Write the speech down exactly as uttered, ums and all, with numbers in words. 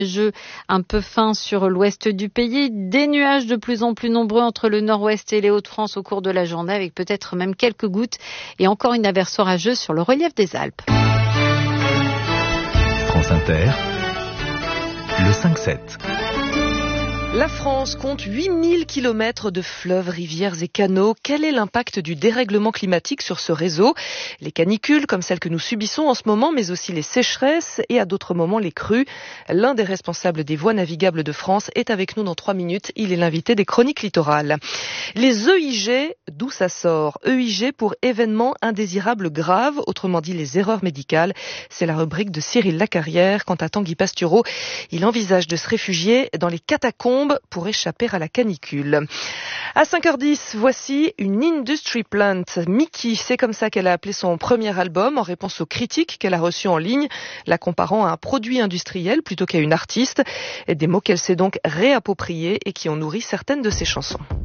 Jeu un peu fin sur l'ouest du pays, des nuages de plus en plus nombreux entre le nord-ouest et les Hauts-de-France au cours de la journée, avec peut-être même quelques gouttes et encore une averse orageuse sur le relief des Alpes. France Inter, le cinq sept. La France compte huit mille kilomètres de fleuves, rivières et canaux. Quel est l'impact du dérèglement climatique sur ce réseau ? Les canicules, comme celles que nous subissons en ce moment, mais aussi les sécheresses et à d'autres moments les crues. L'un des responsables des voies navigables de France est avec nous dans trois minutes. Il est l'invité des Chroniques Littorales. Les E I G, d'où ça sort ? E I G pour événements indésirables graves, autrement dit les erreurs médicales. C'est la rubrique de Cyril Lacarrière. Quant à Tanguy Pastureau, il envisage de se réfugier dans les catacombes pour échapper à la canicule. À cinq heures dix, voici une Industry Plant. Mickey, c'est comme ça qu'elle a appelé son premier album en réponse aux critiques qu'elle a reçues en ligne, la comparant à un produit industriel plutôt qu'à une artiste. Des mots qu'elle s'est donc réappropriés et qui ont nourri certaines de ses chansons.